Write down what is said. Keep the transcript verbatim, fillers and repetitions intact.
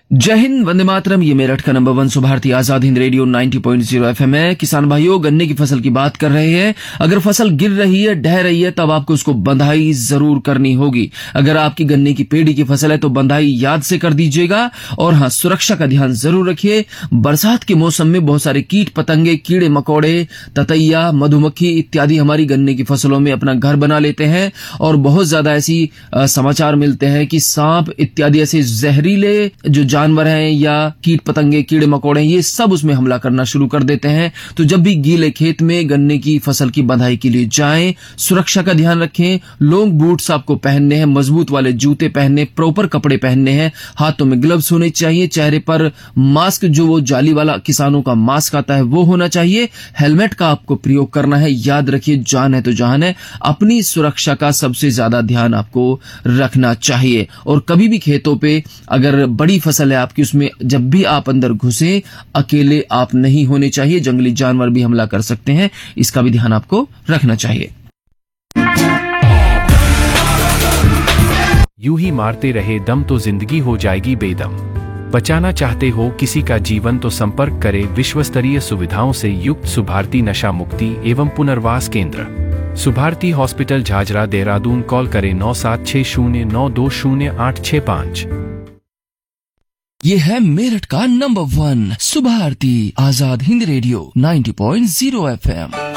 जय हिंद, वंदे मातरम। ये मेरठ का number one Subharti Azad Hind radio नब्बे पॉइंट शून्य एफएम है। किसान भाइयों, गन्ने की फसल की बात कर रहे हैं। अगर फसल गिर रही है, ढह रही है, तब आपको उसको बंधाई जरूर करनी होगी। अगर आपकी गन्ने की पेड़ी की फसल है तो बंधाई याद से कर दीजिएगा। और हाँ, सुरक्षा का ध्यान जरूर रखिए। बरसात के मौसम में बहुत सारे कीट पतंगे, कीड़े मकोड़े, ततैया, मधुमक्खी इत्यादि हमारी गन्ने की फसलों में अपना घर बना लेते हैं। और बहुत ज्यादा ऐसी आ, समाचार मिलते हैं कि सांप इत्यादि ऐसे जहरीले जो जानवर हैं या कीट पतंगे, कीड़े मकोड़े, ये सब उसमें हमला करना शुरू कर देते हैं। तो जब भी गीले खेत में गन्ने की फसल की बंधाई के लिए जाएं, सुरक्षा का ध्यान रखें। लॉन्ग बूट्स आपको पहनने हैं, मजबूत वाले जूते पहनने, प्रॉपर कपड़े पहनने हैं, हाथों में ग्लव्स होने चाहिए, चेहरे पर मास्क, जो वो जाली वाला किसानों का मास्क आता है, वो होना चाहिए। हेलमेट का आपको प्रयोग करना है। याद रखिए, जान है तो जहान है। अपनी सुरक्षा का सबसे ज्यादा ध्यान आपको रखना चाहिए। और कभी भी खेतों पे अगर बड़ी फसल है आपकी, उसमें जब भी आप अंदर घुसे, अकेले आप नहीं होने चाहिए। जंगली जानवर भी हमला कर सकते हैं, इसका भी ध्यान आपको रखना चाहिए। यूं ही मारते रहे दम तो जिंदगी हो जाएगी बेदम। बचाना चाहते हो किसी का जीवन तो संपर्क करें विश्व स्तरीय सुविधाओं से युक्त सुभारती नशा मुक्ति एवं पुनर्वास केंद्र, सुभारती हॉस्पिटल, झाझरा, देहरादून। कॉल करें नौ सात छह शून्य नौ दो शून्य आठ छह पाँच। ये है मेरठ का number one Subharti Azad Hind radio नब्बे पॉइंट शून्य एफएम।